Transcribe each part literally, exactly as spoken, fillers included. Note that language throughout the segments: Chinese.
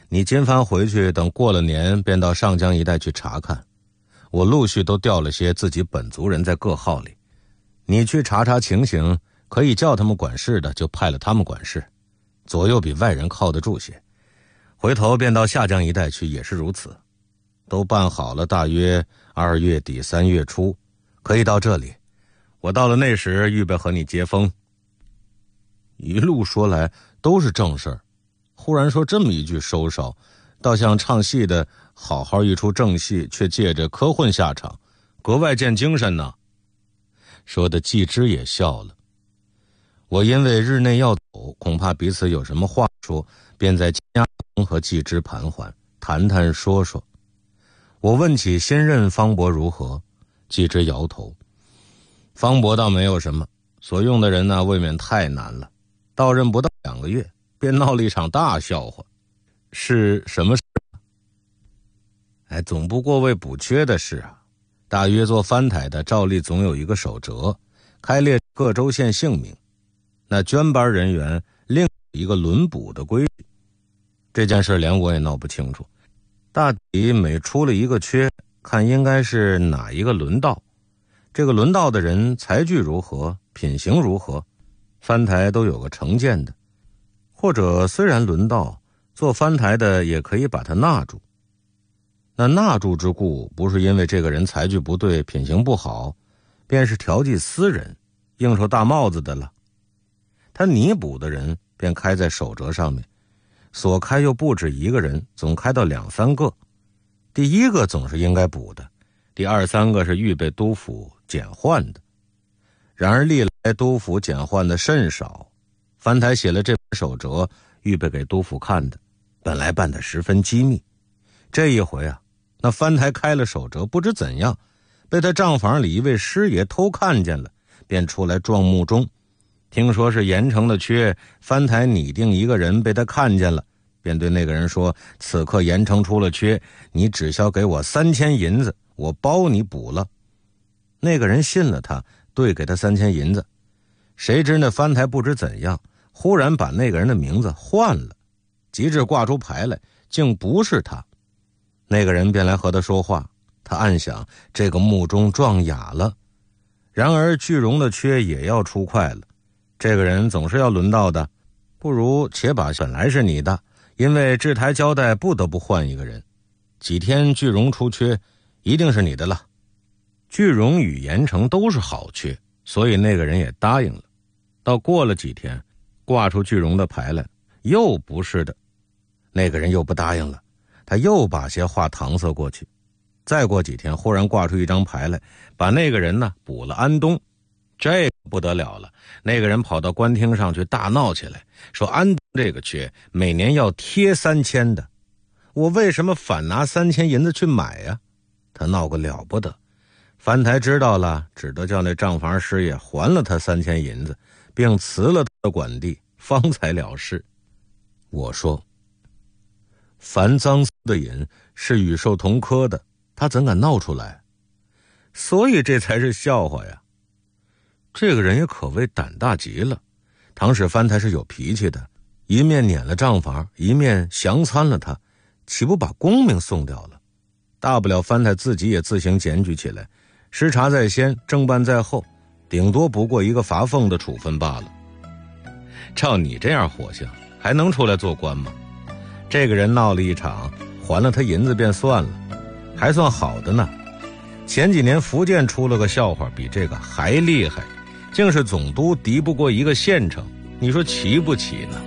你今番回去，等过了年便到上江一带去查看。我陆续都调了些自己本族人在各号里，你去查查情形，可以叫他们管事的就派了他们管事，左右比外人靠得住些。回头便到下江一带去也是如此，都办好了，大约二月底三月初可以到这里。我到了那时预备和你接风。一路说来都是正事儿，忽然说这么一句收梢，倒像唱戏的好好一出正戏，却借着科混下场，格外见精神呢。说的季之也笑了。我因为日内要走，恐怕彼此有什么话说，便在家中和季之盘桓，谈谈说说。我问起新任方伯如何，季之摇头。方伯倒没有什么，所用的人呢未免太难了，到任不到两个月，便闹了一场大笑话。是什么事？哎，总不过为补缺的事啊。大约做藩台的照例总有一个守折，开列各州县姓名，那捐班人员另有一个轮补的规矩。这件事连我也闹不清楚，大抵每出了一个缺，看应该是哪一个轮到，这个轮到的人才具如何，品行如何，藩台都有个成见的。或者虽然轮到，做藩台的也可以把他纳住。那纳住之故，不是因为这个人才具不对，品行不好，便是调剂私人，应酬大帽子的了。他拟补的人便开在守折上面，所开又不止一个人，总开到两三个。第一个总是应该补的，第二三个是预备督府减换的。然而历来督府减换的甚少，藩台写了这本守折，预备给督府看的，本来办得十分机密。这一回啊，那藩台开了守折，不知怎样被他账房里一位师爷偷看见了，便出来状目中。听说是盐城的缺，藩台拟定一个人被他看见了，便对那个人说，此刻盐城出了缺，你只需给我三千银子，我包你补了。那个人信了他，兑给他三千银子。谁知那藩台不知怎样，忽然把那个人的名字换了，及至挂出牌来，竟不是他。那个人便来和他说话，他暗想这个墓中撞哑了。然而巨荣的缺也要出快了，这个人总是要轮到的，不如且把本来是你的，因为制台交代不得不换一个人，几天巨荣出缺，一定是你的了。巨荣与盐城都是好缺，所以那个人也答应了。到过了几天，挂出巨荣的牌来，又不是的，那个人又不答应了，他又把些话搪塞过去。再过几天，忽然挂出一张牌来，把那个人呢补了安东。这不得了了，那个人跑到官厅上去大闹起来，说安东这个缺每年要贴三千的，我为什么反拿三千银子去买呀、啊？他闹个了不得。藩台知道了，只得叫那账房师爷还了他三千银子，并辞了他的管地，方才了事。我说，凡赃私的银是与兽同科的，他怎敢闹出来？所以这才是笑话呀。这个人也可谓胆大极了。唐使藩台是有脾气的，一面撵了账房，一面降参了他，岂不把功名送掉了？大不了藩台自己也自行检举起来，失察在先，正办在后，顶多不过一个罚俸的处分罢了。照你这样火性，还能出来做官吗？这个人闹了一场，还了他银子便算了，还算好的呢。前几年福建出了个笑话，比这个还厉害，竟是总督敌不过一个县城，你说奇不奇呢？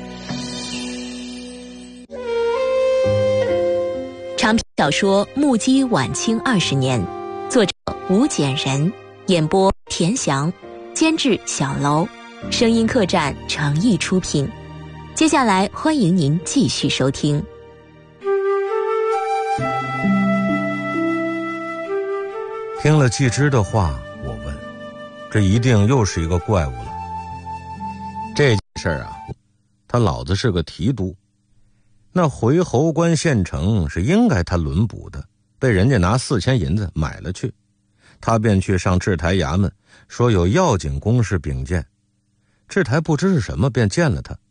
长篇小说《目击晚清二十年》，作者吴简人，演播田翔，监制小楼，声音客栈诚意出品。接下来欢迎您继续收听。 听了季之的话，我问，这一定又是一个怪物了。这件事啊，他老子是个提督，那回侯关县城是应该他轮补的，被人家拿四千银子买了去，他便去上制台衙门，说有要紧公事禀见。制台不知是什么，便见了他，